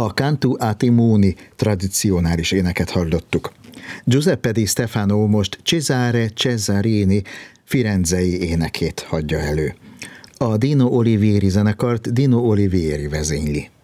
A Cantu a Timoni tradicionális éneket hallottuk. Giuseppe Di Stefano most Cesare Cesarini firenzei énekét hagyja elő. A Dino Olivieri zenekart Dino Olivieri vezényli.